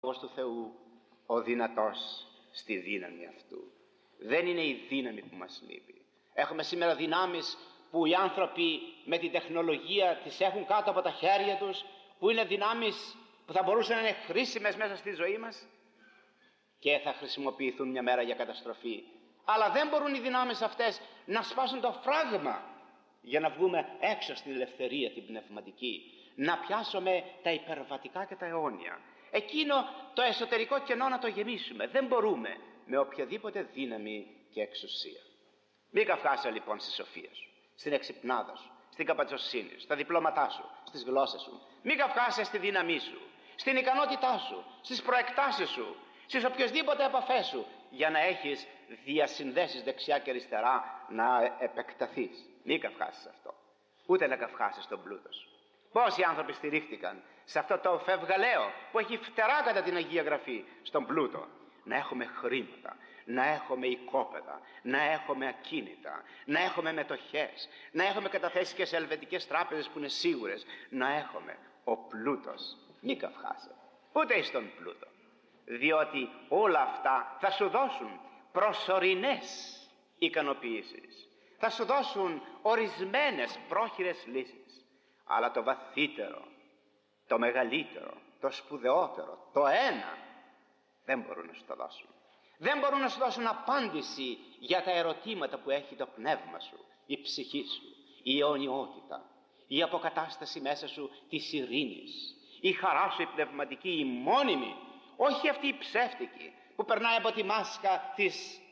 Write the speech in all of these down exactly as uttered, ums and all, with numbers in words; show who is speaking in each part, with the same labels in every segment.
Speaker 1: Λόγος του Θεού, ο δυνατός στη δύναμη αυτού. Δεν είναι η δύναμη που μας λείπει. Έχουμε σήμερα δυνάμεις που οι άνθρωποι με την τεχνολογία τις έχουν κάτω από τα χέρια τους, που είναι δυνάμεις που θα μπορούσαν να είναι χρήσιμες μέσα στη ζωή μας και θα χρησιμοποιηθούν μια μέρα για καταστροφή. Αλλά δεν μπορούν οι δυνάμεις αυτές να σπάσουν το φράγμα για να βγούμε έξω στην ελευθερία την πνευματική, να πιάσουμε τα υπερβατικά και τα αιώνια. Εκείνο το εσωτερικό κενό να το γεμίσουμε. Δεν μπορούμε με οποιαδήποτε δύναμη και εξουσία. Μην καυχάσαι λοιπόν στη σοφία σου, στην εξυπνάδα σου, στην καπατσοσύνη σου, στα διπλώματά σου, στις γλώσσες σου. Μην καυχάσαι στη δύναμή σου, στην ικανότητά σου, στις προεκτάσεις σου, στις οποιασδήποτε επαφές σου, για να έχεις διασυνδέσεις δεξιά και αριστερά να επεκταθείς. Μην καυχάσεις αυτό. Ούτε να καυχάσεις τον πλούτο σου. Πόσοι άνθρωποι στηρίχτηκαν σε αυτό το φευγαλαίο που έχει φτερά κατά την Αγία Γραφή, στον πλούτο? Να έχουμε χρήματα, να έχουμε οικόπεδα, να έχουμε ακίνητα, να έχουμε μετοχές, να έχουμε καταθέσεις και σε ελβετικές τράπεζες που είναι σίγουρες, να έχουμε. Ο πλούτος, μη καυχάσαι ούτε εις τον πλούτο, διότι όλα αυτά θα σου δώσουν προσωρινές ικανοποιήσεις, θα σου δώσουν ορισμένες πρόχειρες λύσεις, αλλά το βαθύτερο, το μεγαλύτερο, το σπουδαιότερο, το ένα δεν μπορούν να σου το δώσουν. Δεν μπορούν να σου δώσουν απάντηση για τα ερωτήματα που έχει το πνεύμα σου, η ψυχή σου, η αιωνιότητα, η αποκατάσταση μέσα σου της ειρήνης, η χαρά σου η πνευματική, η μόνιμη, όχι αυτή η ψεύτικη που περνάει από τη μάσκα της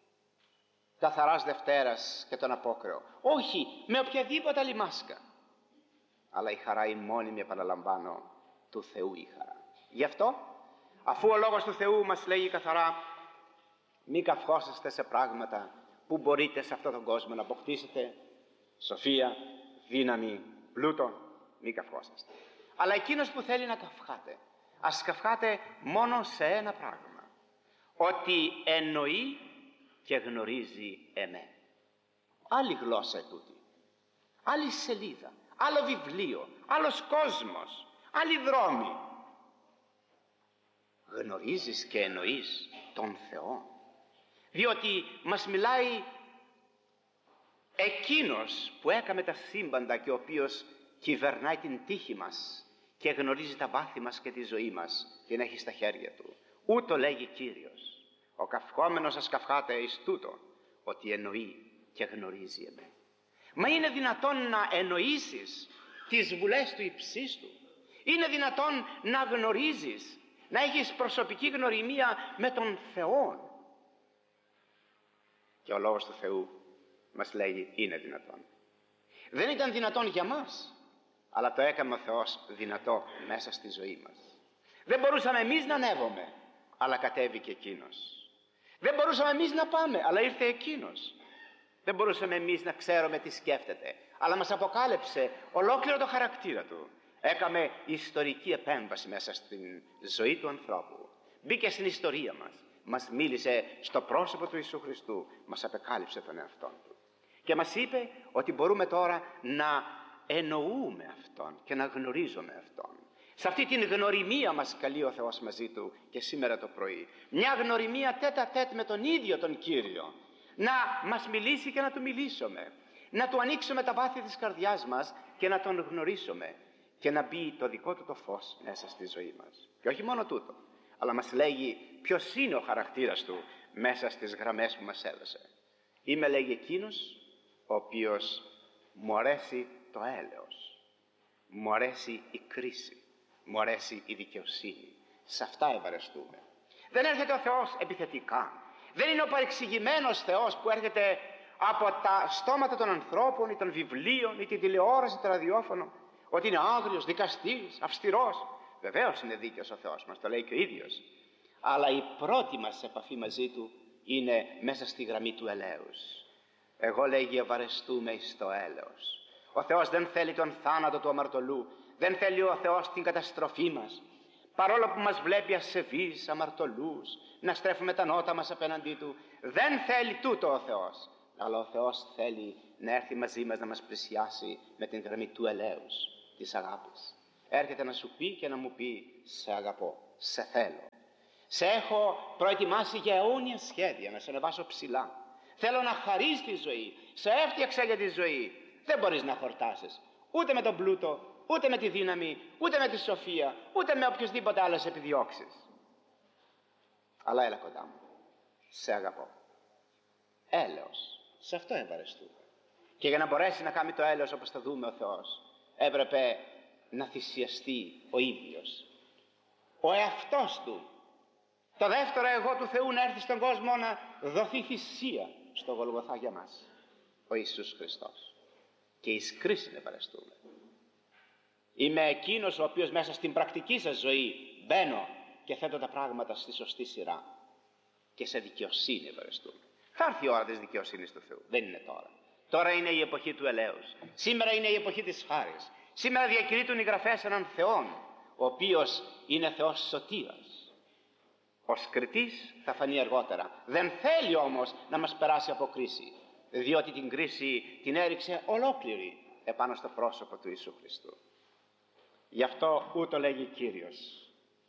Speaker 1: καθαράς Δευτέρας και τον Απόκρεο. Όχι, με οποιαδήποτε άλλη μάσκα. Αλλά η χαρά η μόνιμη, επαναλαμβάνω, του Θεού η χαρά. Γι' αυτό, αφού ο Λόγος του Θεού μας λέγει καθαρά, μη καυχόσαστε σε πράγματα που μπορείτε σε αυτόν τον κόσμο να αποκτήσετε, σοφία, δύναμη, πλούτο, μη καυχόσαστε. Αλλά εκείνος που θέλει να καυχάτε, ας καυχάτε μόνο σε ένα πράγμα, ότι εννοεί και γνωρίζει εμέ. Άλλη γλώσσα ετούτη, άλλη σελίδα, άλλο βιβλίο, άλλος κόσμος, άλλη δρόμη. Γνωρίζεις και εννοείς τον Θεό, διότι μας μιλάει εκείνος που έκαμε τα σύμπαντα και ο οποίος κυβερνάει την τύχη μας και γνωρίζει τα βάθη μας και τη ζωή μας και να έχει στα χέρια του. Ούτω λέγει Κύριος, ο καυχόμενος ας καυχάται εις τούτο, ότι εννοεί και γνωρίζει εμέ. Μα είναι δυνατόν να εννοήσεις τις βουλές του υψίστου? Είναι δυνατόν να γνωρίζεις, να έχεις προσωπική γνωριμία με τον Θεό? Και ο Λόγος του Θεού μας λέγει είναι δυνατόν. Δεν ήταν δυνατόν για μας, αλλά το έκαμε ο Θεός δυνατό μέσα στη ζωή μας. Δεν μπορούσαμε εμείς να ανέβουμε, αλλά κατέβηκε Εκείνος. Δεν μπορούσαμε εμείς να πάμε, αλλά ήρθε Εκείνος. Δεν μπορούσαμε εμείς να ξέρουμε τι σκέφτεται, αλλά μας αποκάλυψε ολόκληρο το χαρακτήρα του. Έκαμε ιστορική επέμβαση μέσα στην ζωή του ανθρώπου. Μπήκε στην ιστορία μας. Μας μίλησε στο πρόσωπο του Ιησού Χριστού. Μας απεκάλυψε τον εαυτόν του. Και μας είπε ότι μπορούμε τώρα να εννοούμε Αυτόν και να γνωρίζουμε Αυτόν. Σε αυτή την γνωριμία μας καλεί ο Θεός μαζί του και σήμερα το πρωί. Μια γνωριμία τέτα τέτ με τον ίδιο τον Κύριο. Να μας μιλήσει και να Του μιλήσουμε. Να Του ανοίξουμε τα βάθη της καρδιάς μας και να Τον γνωρίσουμε. Και να μπει το δικό Του το φως μέσα στη ζωή μας. Και όχι μόνο τούτο, αλλά μας λέγει ποιος είναι ο χαρακτήρας Του μέσα στις γραμμές που μας έδωσε. Είμαι, λέγει, εκείνος ο οποίος μου αρέσει το έλεος, μου αρέσει η κρίση, μου αρέσει η δικαιοσύνη. Σε αυτά ευαρεστούμε. Δεν έρχεται ο Θεός επιθετικά. Δεν είναι ο παρεξηγημένος Θεός που έρχεται από τα στόματα των ανθρώπων ή των βιβλίων ή την τηλεόραση, το ραδιόφωνο, ότι είναι άγριος, δικαστής, αυστηρός. Βεβαίως είναι δίκαιος ο Θεός μας, το λέει και ο ίδιος. Αλλά η πρώτη μας επαφή μαζί Του είναι μέσα στη γραμμή του ελέους. Εγώ, λέγει, ευαρεστούμε εις το έλεος. Ο Θεός δεν θέλει τον θάνατο του αμαρτωλού. Δεν θέλει ο Θεός την καταστροφή μας. Παρόλο που μας βλέπει ασεβείς, αμαρτωλούς, να στρέφουμε τα νότα μας απέναντί Του, δεν θέλει τούτο ο Θεός. Αλλά ο Θεός θέλει να έρθει μαζί μας να μας πλησιάσει με την γραμμή του ελέους, της αγάπης. Έρχεται να σου πει και να μου πει σε αγαπώ, Σε θέλω. Σε έχω προετοιμάσει για αιώνια σχέδια, να σε ανεβάσω ψηλά. Θέλω να χαρείς τη ζωή. Σε έφτιαξα για τη ζωή. Δεν μπορείς να χορτάσεις ούτε με τον πλούτο, ούτε με τη δύναμη, ούτε με τη σοφία, ούτε με οποιοσδήποτε άλλες επιδιώξεις. Αλλά έλα κοντά μου. Σε αγαπώ. Έλεος. Σε αυτό ευαρεστούμε. Και για να μπορέσει να κάνει το έλεος όπως θα δούμε ο Θεός, έπρεπε να θυσιαστεί ο ίδιος. Ο εαυτός του. Το δεύτερο εγώ του Θεού να έρθει στον κόσμο να δοθεί θυσία στο Γολγοθά για μας. Ο Ιησούς Χριστός. Και εις κρίσιν ευαρεστούμε. Είμαι εκείνος ο οποίος μέσα στην πρακτική σας ζωή μπαίνω και θέτω τα πράγματα στη σωστή σειρά. Και σε δικαιοσύνη ευαρεστούμε. Θα έρθει η ώρα της δικαιοσύνης του Θεού. Δεν είναι τώρα. Τώρα είναι η εποχή του ελέους. Σήμερα είναι η εποχή της χάρης. Σήμερα διακηρύττουν οι γραφές έναν Θεόν, ο οποίος είναι Θεός σωτήρας. Ως κριτής θα φανεί αργότερα. Δεν θέλει όμως να μας περάσει από κρίση, διότι την κρίση την έριξε ολόκληρη επάνω στο πρόσωπο του Ιησού Χριστού. Γι' αυτό ούτω λέγει Κύριος.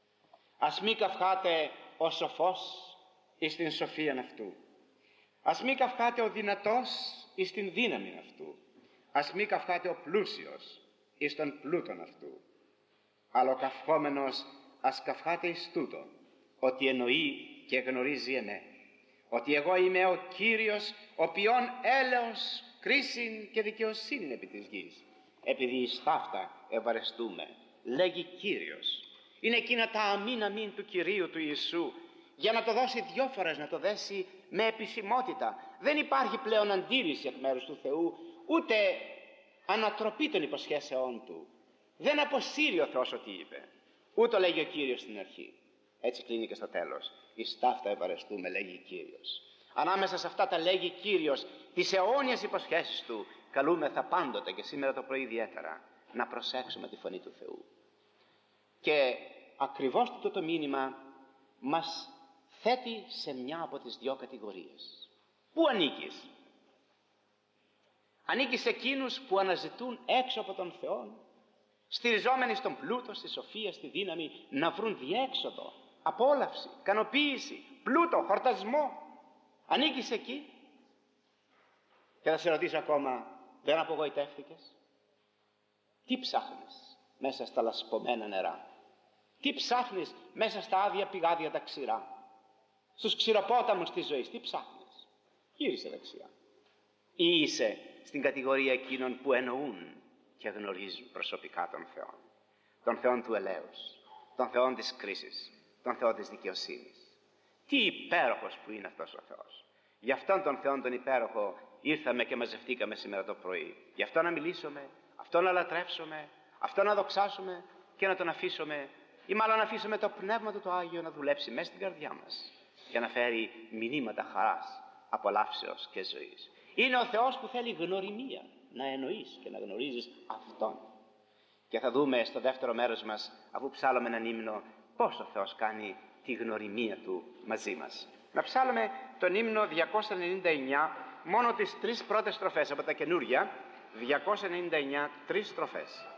Speaker 1: Ας μη καυχάτε ο σοφός εις την σοφίαν αυτού. Ας μη καυχάτε ο δυνατός εις την δύναμη αυτού. Ας μη καυχάτε ο πλούσιος εις τον πλούτον αυτού. Αλλά ο καυχόμενος ας καυχάτε εις τούτο, ότι εννοεί και γνωρίζει εμέ, ότι εγώ είμαι ο Κύριος, ο ποιόν έλεος, κρίσιν και δικαιοσύνη επί της γης. Επειδή εις ταύτα ευαρεστούμε, λέγει Κύριος. Είναι εκείνα τα αμήν αμήν του Κυρίου του Ιησού, για να το δώσει δυο φορές, να το δέσει με επισημότητα. Δεν υπάρχει πλέον αντίρρηση εκ μέρους του Θεού, ούτε ανατροπή των υποσχέσεών του. Δεν αποσύρει ο Θεός ό,τι είπε. Ούτω λέγει ο Κύριος στην αρχή. Έτσι κλείνει και στο τέλος. Εις ταύτα ευαρεστούμε, λέγει Κύριος. Ανάμεσα σε αυτά τα λέγει Κύριος, τις αιώνιες υποσχέσεις του, καλούμεθα πάντοτε και σήμερα το πρωί ιδιαίτερα να προσέξουμε τη φωνή του Θεού. Και ακριβώς αυτό το μήνυμα μας θέτει σε μια από τις δυο κατηγορίες. Πού ανήκεις? Ανήκεις σε εκείνους που αναζητούν έξω από τον Θεό, στηριζόμενοι στον πλούτο, στη σοφία, στη δύναμη, να βρουν διέξοδο, απόλαυση, ικανοποίηση, πλούτο, χορτασμό? Ανήκεις εκεί? Και θα σε ρωτήσω ακόμα, δεν απογοητεύτηκες? Τι ψάχνεις μέσα στα λασπωμένα νερά? Τι ψάχνεις μέσα στα άδεια πηγάδια τα ξηρά? Στους ξηροπόταμους της ζωής τι ψάχνεις? Γύρισε δεξιά. Ή είσαι στην κατηγορία εκείνων που εννοούν και γνωρίζουν προσωπικά τον Θεό, τον Θεό του ελέους, τον Θεό της κρίσης, τον Θεό της δικαιοσύνης? Τι υπέροχος που είναι αυτός ο Θεός. Γι' αυτόν τον Θεό τον υπέροχο ήρθαμε και μαζευτήκαμε σήμερα το πρωί. Γι' αυτό να μιλήσουμε, αυτό να λατρεύσουμε, αυτό να δοξάσουμε και να τον αφήσουμε, ή μάλλον να αφήσουμε το Πνεύμα του το Άγιο να δουλέψει μέσα στην καρδιά μας και να φέρει μηνύματα χαράς, απολαύσεως και ζωής. Είναι ο Θεός που θέλει γνωριμία, να εννοείς και να γνωρίζεις Αυτόν. Και θα δούμε στο δεύτερο μέρος μας, αφού ψάλλουμε έναν ύμνο, πώς ο Θεός κάνει τη γνωριμία Του μαζί μας. Να ψάλλουμε τον ύμνο διακόσια ενενήντα εννιά, μόνο τις τρεις πρώτες στροφές από τα καινούρια, διακόσια ενενήντα εννιά, τρεις στροφές.